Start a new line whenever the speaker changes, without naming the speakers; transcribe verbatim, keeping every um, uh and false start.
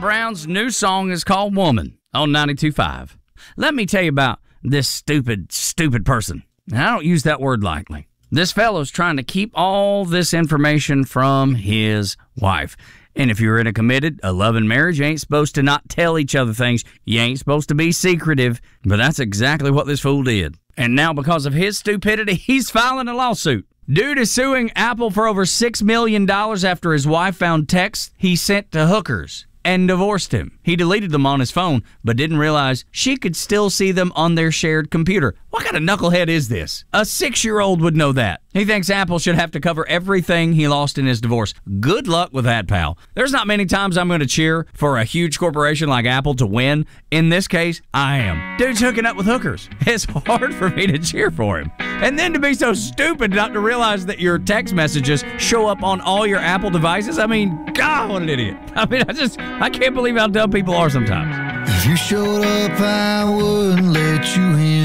Brown's new song is called Woman on ninety-two point five. Let me tell you about this stupid, stupid person. And I don't use that word lightly. This fellow's trying to keep all this information from his wife. And if you're in a committed, a loving marriage, you ain't supposed to not tell each other things. You ain't supposed to be secretive. But that's exactly what this fool did. And now because of his stupidity, he's filing a lawsuit. Dude is suing Apple for over six million dollars after his wife found texts he sent to hookers and divorced him. He deleted them on his phone, but didn't realize she could still see them on their shared computer. What kind of knucklehead is this? A six-year-old would know that. He thinks Apple should have to cover everything he lost in his divorce. Good luck with that, pal. There's not many times I'm going to cheer for a huge corporation like Apple to win. In this case, I am. Dude's hooking up with hookers. It's hard for me to cheer for him. And then to be so stupid not to realize that your text messages show up on all your Apple devices. I mean, God, what an idiot. I mean, I just, I can't believe how dumb people are sometimes.
If you showed up, I wouldn't let you in.